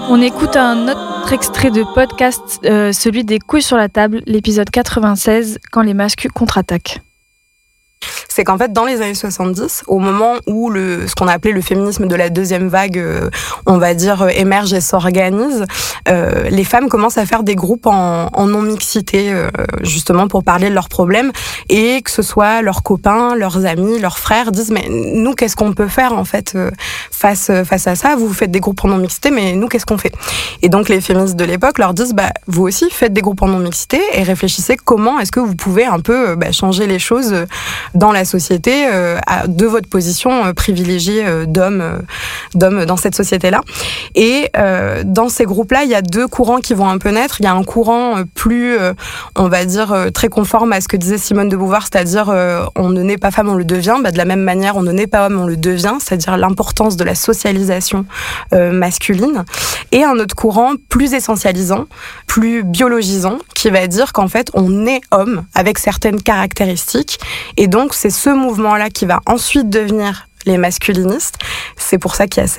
On écoute un autre extrait de podcast, celui des couilles sur la table, l'épisode 96, quand les masculins contre-attaquent. C'est qu'en fait, dans les années 70, au moment où ce qu'on a appelé le féminisme de la deuxième vague, on va dire, émerge et s'organise, les femmes commencent à faire des groupes en non-mixité, justement pour parler de leurs problèmes, et que ce soit leurs copains, leurs amis, leurs frères disent « mais nous, qu'est-ce qu'on peut faire en fait face à ça ? Vous faites des groupes en non-mixité, mais nous, qu'est-ce qu'on fait ?» Et donc les féministes de l'époque leur disent « vous aussi, faites des groupes en non-mixité et réfléchissez comment est-ce que vous pouvez un peu changer les choses dans la société de votre position privilégiée d'homme dans cette société-là. » Et dans ces groupes-là, il y a deux courants qui vont un peu naître. Il y a un courant plus, on va dire, très conforme à ce que disait Simone de Beauvoir, c'est-à-dire on ne naît pas femme, on le devient. De la même manière, on ne naît pas homme, on le devient, c'est-à-dire l'importance de la socialisation masculine. Et un autre courant plus essentialisant, plus biologisant, qui va dire qu'en fait, on est homme avec certaines caractéristiques. Et donc, c'est ce mouvement-là qui va ensuite devenir les masculinistes. C'est pour ça qu'il y a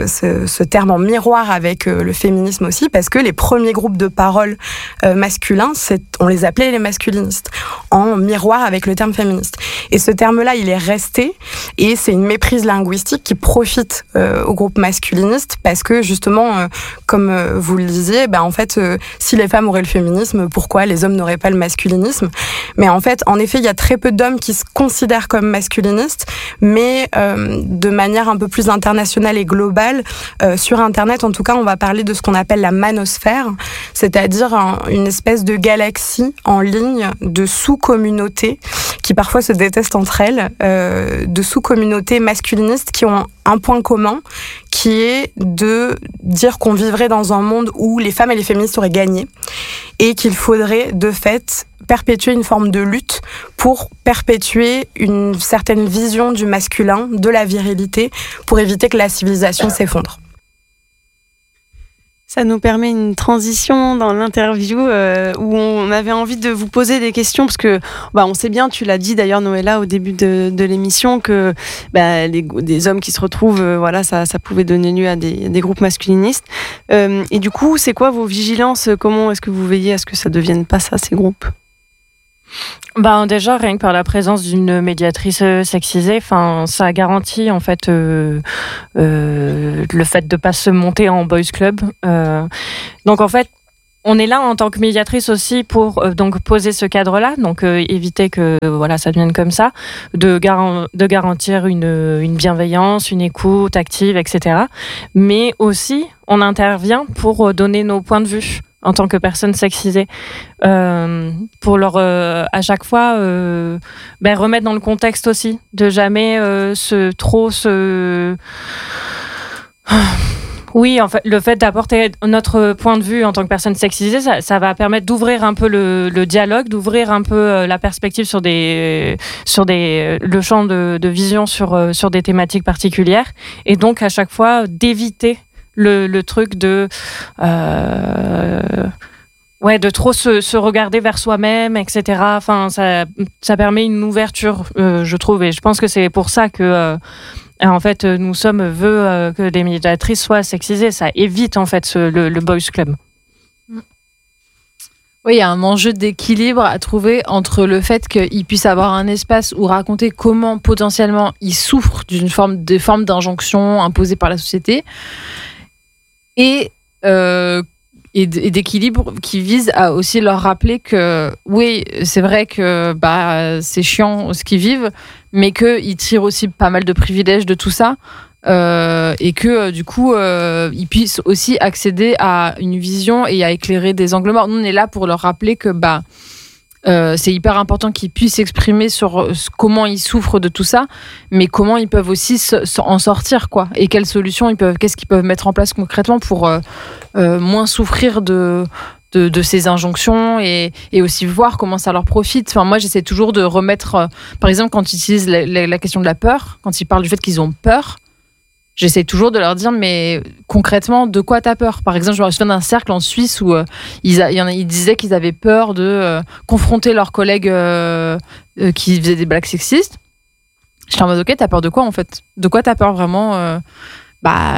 ce terme en miroir avec le féminisme aussi, parce que les premiers groupes de parole masculins, on les appelait les masculinistes, en miroir avec le terme féministe. Et ce terme-là, il est resté, et c'est une méprise linguistique qui profite au groupe masculiniste, parce que justement, comme vous le disiez, en fait, si les femmes auraient le féminisme, pourquoi les hommes n'auraient pas le masculinisme ? Mais en fait, en effet, il y a très peu d'hommes qui se considèrent comme masculinistes, mais de manière un peu plus internationale et globale. Sur Internet, en tout cas, on va parler de ce qu'on appelle la manosphère, c'est-à-dire une espèce de galaxie en ligne de sous-communautés qui parfois se détestent entre elles, de sous-communautés masculinistes qui ont un point commun, qui est de dire qu'on vivrait dans un monde où les femmes et les féministes auraient gagné et qu'il faudrait de fait perpétuer une forme de lutte pour perpétuer une certaine vision du masculin, de la virilité, pour éviter que la civilisation s'effondre. Ça nous permet une transition dans l'interview où on avait envie de vous poser des questions parce que on sait bien, tu l'as dit d'ailleurs Noëlla au début de l'émission, que des hommes qui se retrouvent, ça pouvait donner lieu à des groupes masculinistes. Et du coup, c'est quoi vos vigilances ? Comment est-ce que vous veillez à ce que ça ne devienne pas ça, ces groupes ? Déjà, rien que par la présence d'une médiatrice sexisée, ça garantit en fait le fait de pas se monter en boys club. Donc en fait, on est là en tant que médiatrice aussi pour donc poser ce cadre-là, donc éviter que ça devienne comme ça, de garantir une bienveillance, une écoute active, etc. Mais aussi, on intervient pour donner nos points de vue en tant que personne sexisée, pour leur à chaque fois remettre dans le contexte aussi, de jamais oui, en fait, le fait d'apporter notre point de vue en tant que personne sexisée, ça va permettre d'ouvrir un peu le dialogue, d'ouvrir un peu la perspective sur le champ de vision sur des thématiques particulières, et donc à chaque fois d'éviter le truc de trop se regarder vers soi-même, etc. Ça permet une ouverture, je trouve, et je pense que c'est pour ça que en fait nous sommes que les médiatrices soient sexisées. Ça évite en fait le boys club. Oui, il y a un enjeu d'équilibre à trouver entre le fait qu'ils puissent avoir un espace où raconter comment potentiellement ils souffrent d'une forme d'injonction imposée par la société, et d'équilibre qui vise à aussi leur rappeler que oui, c'est vrai que c'est chiant ce qu'ils vivent, mais qu'ils tirent aussi pas mal de privilèges de tout ça, et que du coup ils puissent aussi accéder à une vision et à éclairer des angles morts. Nous, on est là pour leur rappeler que c'est hyper important qu'ils puissent s'exprimer sur comment ils souffrent de tout ça, mais comment ils peuvent aussi en sortir, quoi, et quelles solutions qu'est-ce qu'ils peuvent mettre en place concrètement pour moins souffrir de ces injonctions, et aussi voir comment ça leur profite. Moi, j'essaie toujours de remettre, par exemple, quand ils utilisent la question de la peur, quand ils parlent du fait qu'ils ont peur, j'essaie toujours de leur dire, mais concrètement, de quoi t'as peur ? Par exemple, je me souviens d'un cercle en Suisse où ils disaient qu'ils avaient peur de confronter leurs collègues qui faisaient des blagues sexistes. J'étais en mode, ok, t'as peur de quoi en fait ? De quoi t'as peur vraiment ?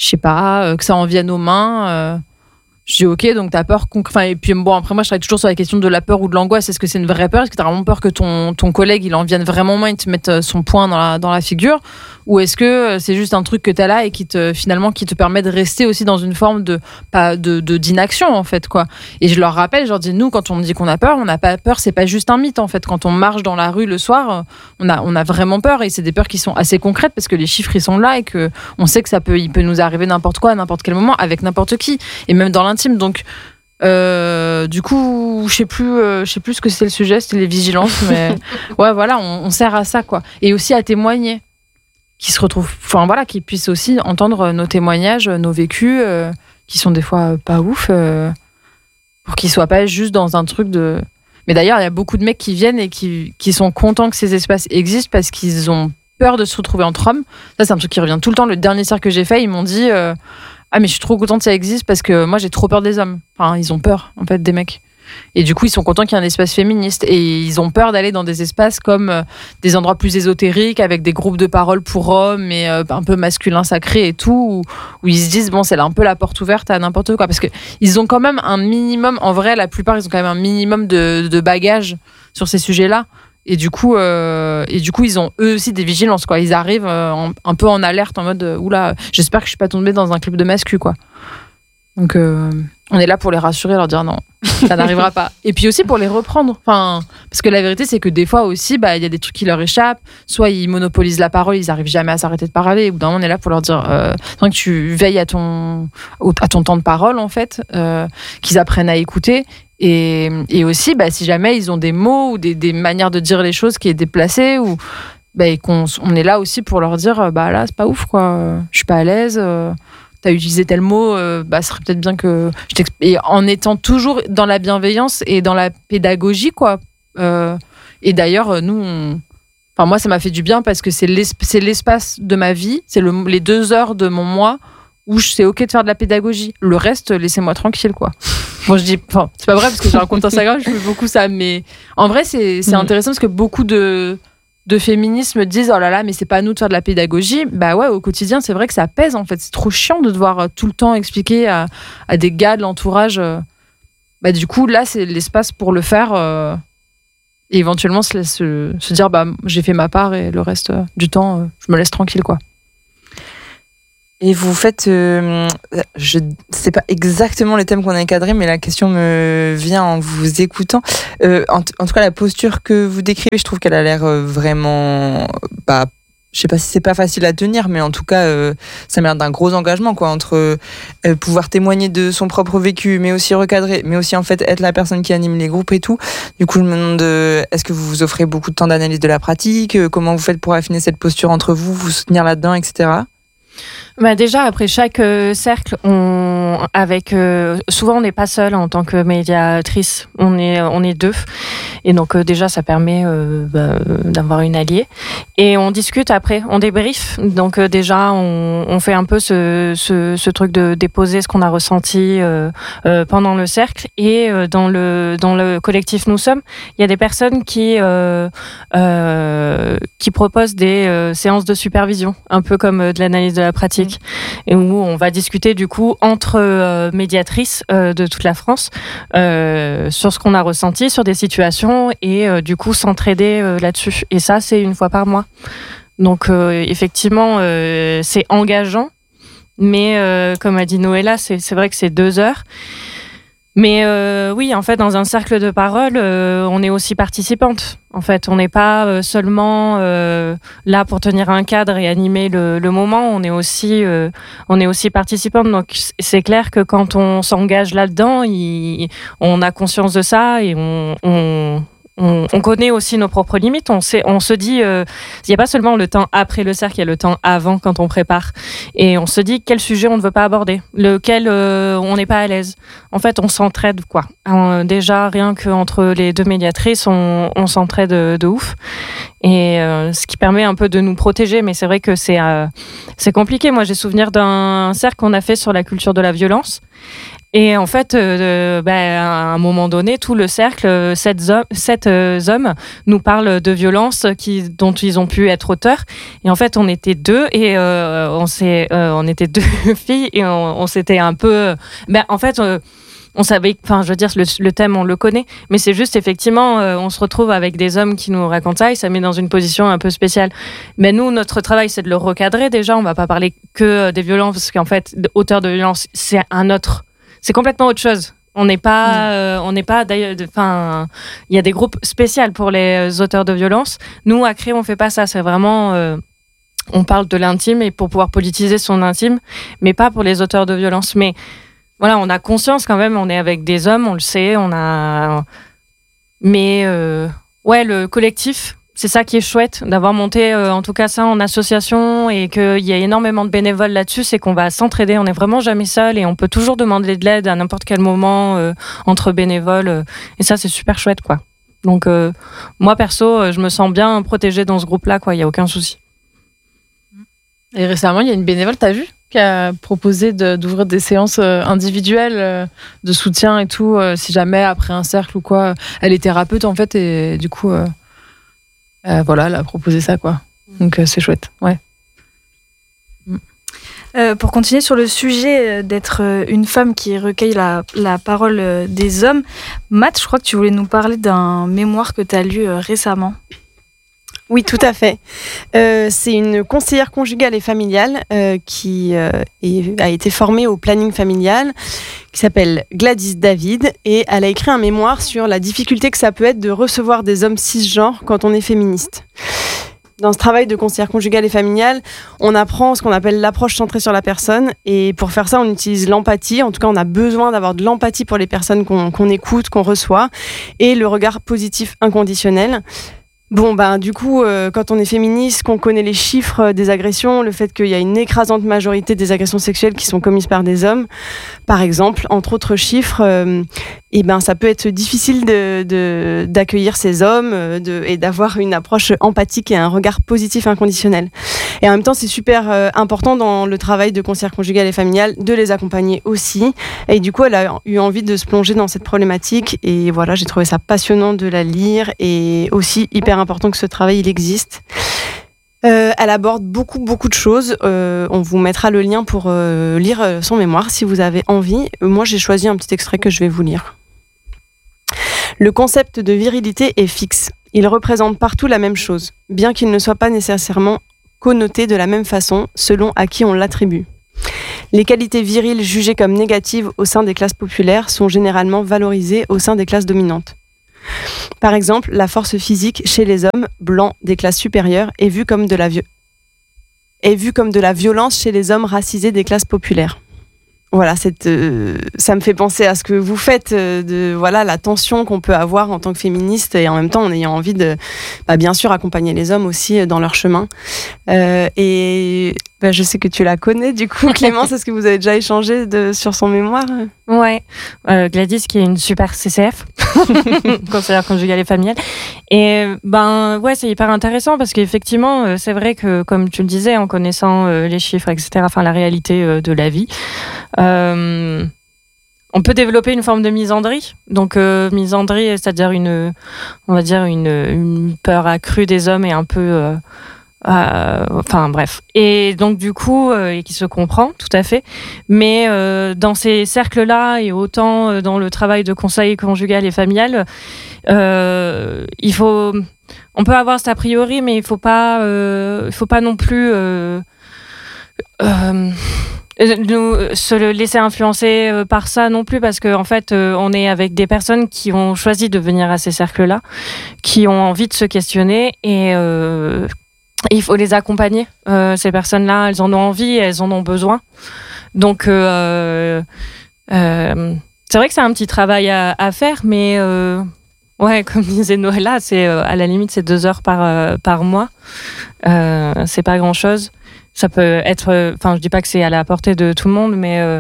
je sais pas, que ça en vienne aux mains. Je dis ok, donc t'as peur et puis bon, après moi je travaille toujours sur la question de la peur ou de l'angoisse. Est-ce que c'est une vraie peur? Est-ce que t'as vraiment peur que ton collègue il en vienne vraiment main et te mette son poing dans la figure? Ou est-ce que c'est juste un truc que t'as là et qui te permet de rester aussi dans une forme d'inaction en fait quoi. Et je leur rappelle, je leur dis, nous quand on me dit qu'on a peur, on n'a pas peur, c'est pas juste un mythe en fait. Quand on marche dans la rue le soir, on a vraiment peur, et c'est des peurs qui sont assez concrètes parce que les chiffres ils sont là et que on sait que il peut nous arriver n'importe quoi à n'importe quel moment avec n'importe qui, et même dans l'intime. Donc du coup je sais plus ce que c'était le sujet, c'était les vigilances, mais ouais voilà, on sert à ça quoi, et aussi à témoigner, qui se retrouvent, enfin voilà, qui puissent aussi entendre nos témoignages, nos vécus qui sont des fois pas ouf, pour qu'ils soient pas juste dans un truc de. Mais d'ailleurs il y a beaucoup de mecs qui viennent et qui sont contents que ces espaces existent parce qu'ils ont peur de se retrouver entre hommes. Ça c'est un truc qui revient tout le temps. Le dernier cercle que j'ai fait, ils m'ont dit ah mais je suis trop contente que ça existe parce que moi j'ai trop peur des hommes. Enfin ils ont peur en fait des mecs. Et du coup, ils sont contents qu'il y ait un espace féministe. Et ils ont peur d'aller dans des espaces comme des endroits plus ésotériques, avec des groupes de parole pour hommes et un peu masculin sacré et tout, où ils se disent, bon, c'est là un peu la porte ouverte à n'importe quoi. Parce qu'ils ont quand même un minimum, en vrai, la plupart, ils ont quand même un minimum de bagages sur ces sujets-là. Et du coup, ils ont eux aussi des vigilances, quoi. Ils arrivent un peu en alerte, en mode, oula, j'espère que je suis pas tombée dans un club de mascu, quoi. Donc, on est là pour les rassurer, leur dire non, ça n'arrivera pas. Et puis aussi pour les reprendre. Enfin, parce que la vérité, c'est que des fois aussi, il y a des trucs qui leur échappent. Soit ils monopolisent la parole, ils n'arrivent jamais à s'arrêter de parler. Au bout d'un moment, on est là pour leur dire que tu veilles à ton temps de parole, en fait, qu'ils apprennent à écouter. Et aussi, si jamais ils ont des mots ou des manières de dire les choses qui est déplacées, ou on est là aussi pour leur dire là, c'est pas ouf, quoi. Je suis pas à l'aise. T'as utilisé tel mot, ce serait peut-être bien que je t'explique. Et en étant toujours dans la bienveillance et dans la pédagogie, quoi. Et d'ailleurs, moi, ça m'a fait du bien parce que c'est l'espace de ma vie, c'est les 2 heures de mon mois où c'est ok de faire de la pédagogie. Le reste, laissez-moi tranquille, quoi. Bon, je dis, c'est pas vrai parce que j'ai un compte Instagram, je fais beaucoup ça, mais en vrai, c'est intéressant parce que beaucoup de féminisme disent oh là là, mais c'est pas à nous de faire de la pédagogie. Bah ouais, au quotidien c'est vrai que ça pèse en fait, c'est trop chiant de devoir tout le temps expliquer à des gars de l'entourage. Du coup là c'est l'espace pour le faire et éventuellement se dire j'ai fait ma part et le reste du temps je me laisse tranquille, quoi. Et vous faites, je sais pas exactement les thèmes qu'on a encadrés, mais la question me vient en vous écoutant. En tout cas, la posture que vous décrivez, je trouve qu'elle a l'air vraiment, je sais pas si c'est pas facile à tenir, mais en tout cas, ça m'a l'air d'un gros engagement, quoi, entre pouvoir témoigner de son propre vécu, mais aussi recadrer, mais aussi en fait être la personne qui anime les groupes et tout. Du coup, je me demande, est-ce que vous vous offrez beaucoup de temps d'analyse de la pratique? Comment vous faites pour affiner cette posture entre vous soutenir là-dedans, etc. Déjà, après chaque cercle, souvent on n'est pas seul en tant que médiatrice, on est 2, et donc déjà ça permet d'avoir une alliée, et on discute après, on débrief, donc déjà on fait un peu ce truc de déposer ce qu'on a ressenti pendant le cercle, et dans le collectif Nous Sommes, il y a des personnes qui proposent des séances de supervision, un peu comme de l'analyse de la pratique, et où on va discuter du coup entre médiatrices de toute la France sur ce qu'on a ressenti, sur des situations, et du coup s'entraider là-dessus. Et ça, c'est 1 fois par mois. Donc effectivement, c'est engageant, mais comme a dit Noëlla, c'est vrai que c'est 2 heures. Mais oui, en fait, dans un cercle de parole, on est aussi participante. En fait, on n'est pas seulement là pour tenir un cadre et animer le moment. On est aussi participante. Donc, c'est clair que quand on s'engage là-dedans, on a conscience de ça, et on connaît aussi nos propres limites. On se dit, il n'y a pas seulement le temps après le cercle, il y a le temps avant quand on prépare. Et on se dit quel sujet on ne veut pas aborder, lequel on n'est pas à l'aise. En fait, on s'entraide, quoi. Déjà, rien qu'entre les 2 médiatrices, on s'entraide de ouf. Et ce qui permet un peu de nous protéger. Mais c'est vrai que c'est compliqué. Moi, j'ai souvenir d'un cercle qu'on a fait sur la culture de la violence. Et en fait, à un moment donné, tout le cercle, 7 hommes, nous parlent de violences dont ils ont pu être auteurs. Et en fait, on était 2 et on était 2 filles et on s'était un peu... on savait, enfin, je veux dire, le thème, on le connaît, mais c'est juste, effectivement, on se retrouve avec des hommes qui nous racontent ça et ça met dans une position un peu spéciale. Mais nous, notre travail, c'est de le recadrer déjà. On va pas parler que des violences, parce qu'en fait, auteur de violence, c'est complètement autre chose. On n'est pas d'ailleurs, enfin, il y a des groupes spéciaux pour les auteurs de violence. Nous, à Cré, on fait pas ça. C'est vraiment, on parle de l'intime et pour pouvoir politiser son intime, mais pas pour les auteurs de violence. Mais voilà, on a conscience quand même, on est avec des hommes, on le sait, mais le collectif, c'est ça qui est chouette, d'avoir monté en tout cas ça en association et qu'il y a énormément de bénévoles là-dessus, c'est qu'on va s'entraider, on n'est vraiment jamais seul et on peut toujours demander de l'aide à n'importe quel moment entre bénévoles et ça c'est super chouette quoi. Donc moi perso, je me sens bien protégée dans ce groupe-là quoi, il n'y a aucun souci. Et récemment, il y a une bénévole, t'as vu, qui a proposé d'ouvrir des séances individuelles de soutien et tout, si jamais après un cercle ou quoi. Elle est thérapeute en fait et du coup, elle a proposé ça quoi. Donc c'est chouette, ouais. Pour continuer sur le sujet d'être une femme qui recueille la parole des hommes, Matt, je crois que tu voulais nous parler d'un mémoire que tu as lu récemment. Oui, tout à fait. C'est une conseillère conjugale et familiale qui a été formée au planning familial, qui s'appelle Gladys David, et elle a écrit un mémoire sur la difficulté que ça peut être de recevoir des hommes cisgenres quand on est féministe. Dans ce travail de conseillère conjugale et familiale, on apprend ce qu'on appelle l'approche centrée sur la personne, et pour faire ça, on utilise l'empathie. En tout cas, on a besoin d'avoir de l'empathie pour les personnes qu'on écoute, qu'on reçoit, et le regard positif inconditionnel. Bon, du coup, quand on est féministe, qu'on connaît les chiffres des agressions, le fait qu'il y a une écrasante majorité des agressions sexuelles qui sont commises par des hommes, par exemple, entre autres chiffres, ça peut être difficile d'accueillir ces hommes et d'avoir une approche empathique et un regard positif inconditionnel. Et en même temps, c'est super important dans le travail de conseillère conjugale et familiale de les accompagner aussi. Et du coup, elle a eu envie de se plonger dans cette problématique. Et voilà, j'ai trouvé ça passionnant de la lire et aussi hyper important que ce travail il existe. Elle aborde beaucoup de choses. On vous mettra le lien pour lire son mémoire si vous avez envie. Moi, j'ai choisi un petit extrait que je vais vous lire. Le concept de virilité est fixe. Il représente partout la même chose, bien qu'il ne soit pas nécessairement connoté de la même façon selon à qui on l'attribue. Les qualités viriles jugées comme négatives au sein des classes populaires sont généralement valorisées au sein des classes dominantes. Par exemple, la force physique chez les hommes blancs des classes supérieures est vue comme de la violence chez les hommes racisés des classes populaires. Voilà, ça me fait penser à ce que vous faites, la tension qu'on peut avoir en tant que féministe et en même temps en ayant envie de, bien sûr, accompagner les hommes aussi dans leur chemin. Je sais que tu la connais, du coup, Clémence, est-ce que vous avez déjà échangé sur son mémoire ? Ouais, Gladys qui est une super CCF, conseillère conjugale et familiale. Et c'est hyper intéressant parce qu'effectivement, c'est vrai que, comme tu le disais, en connaissant les chiffres, etc., enfin la réalité de la vie, on peut développer une forme de misandrie. Donc misandrie, c'est-à-dire une peur accrue des hommes et un peu bref. Et donc du coup, et qui se comprend tout à fait. Mais dans ces cercles-là et autant dans le travail de conseil conjugal et familial, on peut avoir cet a priori, mais il faut pas non plus se laisser influencer par ça non plus, parce qu'en fait on est avec des personnes qui ont choisi de venir à ces cercles-là, qui ont envie de se questionner et il faut les accompagner. Ces personnes-là, elles en ont envie, elles en ont besoin. Donc c'est vrai que c'est un petit travail à faire, mais comme disait Noëlla, c'est à la limite c'est 2 heures par mois. C'est pas grand-chose. Ça peut être, je dis pas que c'est à la portée de tout le monde,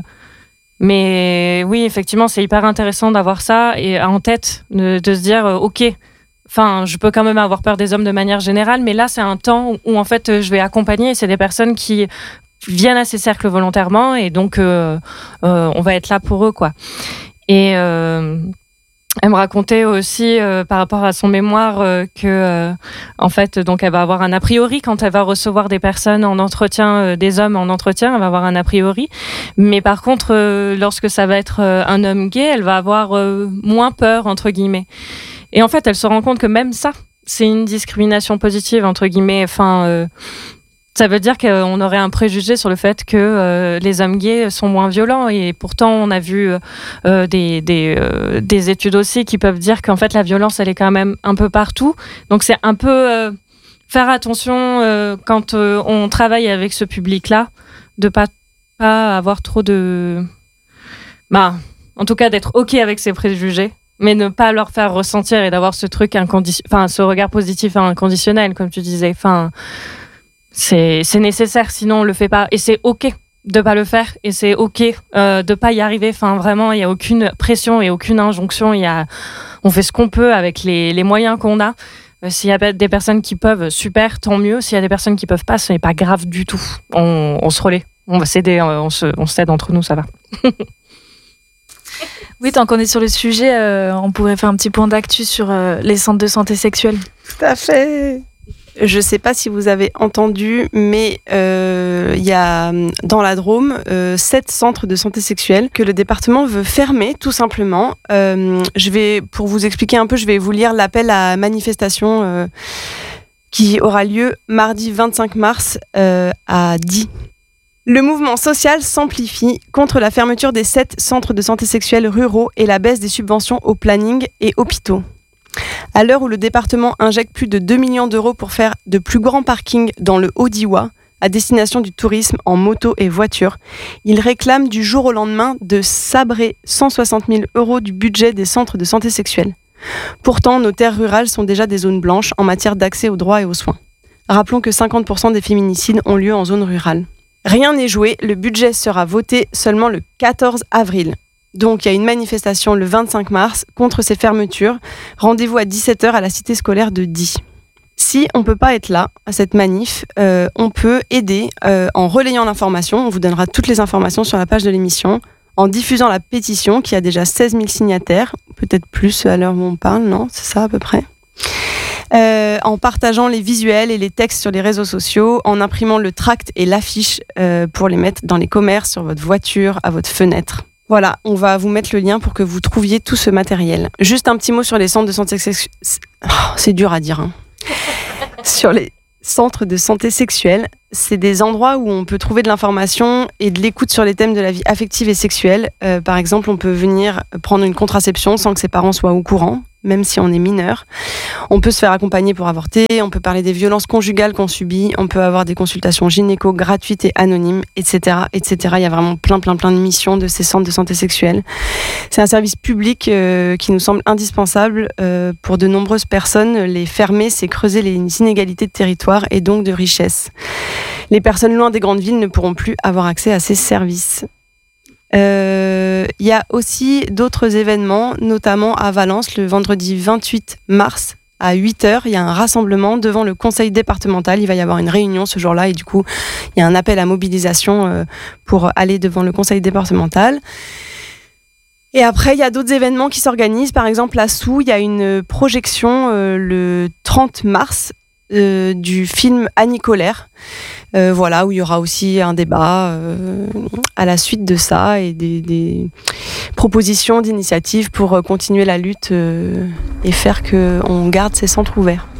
mais oui, effectivement, c'est hyper intéressant d'avoir ça et en tête de se dire, ok, je peux quand même avoir peur des hommes de manière générale, mais là, c'est un temps où en fait, je vais accompagner. C'est des personnes qui viennent à ces cercles volontairement et donc on va être là pour eux, quoi. Et elle me racontait aussi par rapport à son mémoire que en fait donc elle va avoir un a priori quand elle va recevoir des personnes en entretien, des hommes en entretien, elle va avoir un a priori, mais par contre lorsque ça va être un homme gay, elle va avoir moins peur entre guillemets. Et en fait elle se rend compte que même ça c'est une discrimination positive entre guillemets. Enfin ça veut dire qu'on aurait un préjugé sur le fait que les hommes gays sont moins violents. Et pourtant, on a vu des études aussi qui peuvent dire qu'en fait, la violence, elle est quand même un peu partout. Donc, c'est un peu faire attention quand on travaille avec ce public-là, de pas avoir trop de... en tout cas, d'être OK avec ses préjugés, mais ne pas leur faire ressentir et d'avoir ce truc ce regard positif et inconditionnel, comme tu disais. Enfin... C'est nécessaire, sinon on le fait pas. Et c'est OK de pas le faire. Et c'est OK de pas y arriver. Enfin, vraiment, il y a aucune pression et aucune injonction. On fait ce qu'on peut avec les moyens qu'on a. S'il y a des personnes qui peuvent, super, tant mieux. S'il y a des personnes qui peuvent pas, ce n'est pas grave du tout. On se relaie. On va s'aider. On s'aide entre nous, ça va. Oui, tant qu'on est sur le sujet, on pourrait faire un petit point d'actu sur les centres de santé sexuelle. Tout à fait. Je ne sais pas si vous avez entendu, mais il y a dans la Drôme 7 centres de santé sexuelle que le département veut fermer, tout simplement. Pour vous expliquer un peu, je vais vous lire l'appel à manifestation qui aura lieu mardi 25 mars à 10. Le mouvement social s'amplifie contre la fermeture des 7 centres de santé sexuelle ruraux et la baisse des subventions aux plannings et hôpitaux. À l'heure où le département injecte plus de 2 millions d'euros pour faire de plus grands parkings dans le Haut-Diois, à destination du tourisme en moto et voiture, il réclame du jour au lendemain de sabrer 160 000 euros du budget des centres de santé sexuelle. Pourtant, nos terres rurales sont déjà des zones blanches en matière d'accès aux droits et aux soins. Rappelons que 50% des féminicides ont lieu en zone rurale. Rien n'est joué, le budget sera voté seulement le 14 avril. Donc, il y a une manifestation le 25 mars contre ces fermetures. Rendez-vous à 17h à la cité scolaire de Die. Si on ne peut pas être là à cette manif, on peut aider en relayant l'information. On vous donnera toutes les informations sur la page de l'émission. En diffusant la pétition qui a déjà 16 000 signataires, peut-être plus à l'heure où on parle, non ? C'est ça à peu près. En partageant les visuels et les textes sur les réseaux sociaux, en imprimant le tract et l'affiche pour les mettre dans les commerces, sur votre voiture, à votre fenêtre. Voilà, on va vous mettre le lien pour que vous trouviez tout ce matériel. Juste un petit mot sur les centres de santé sexuelle. C'est dur à dire, hein. Sur les centres de santé sexuelle, c'est des endroits où on peut trouver de l'information et de l'écoute sur les thèmes de la vie affective et sexuelle. Par exemple, on peut venir prendre une contraception sans que ses parents soient au courant, même si on est mineur. On peut se faire accompagner pour avorter, on peut parler des violences conjugales qu'on subit, on peut avoir des consultations gynéco gratuites et anonymes, etc., etc. Il y a vraiment plein de missions de ces centres de santé sexuelle. C'est un service public qui nous semble indispensable pour de nombreuses personnes. Les fermer, c'est creuser les inégalités de territoire et donc de richesse. Les personnes loin des grandes villes ne pourront plus avoir accès à ces services. Y a aussi d'autres événements, notamment à Valence, le vendredi 28 mars à 8h, il y a un rassemblement devant le conseil départemental. Il va y avoir une réunion ce jour-là et du coup, il y a un appel à mobilisation pour aller devant le conseil départemental. Et après, il y a d'autres événements qui s'organisent. Par exemple, à Soux, il y a une projection le 30 mars du film Annie Colère, voilà, où il y aura aussi un débat à la suite de ça et des propositions d'initiatives pour continuer la lutte et faire qu'on garde ces centres ouverts.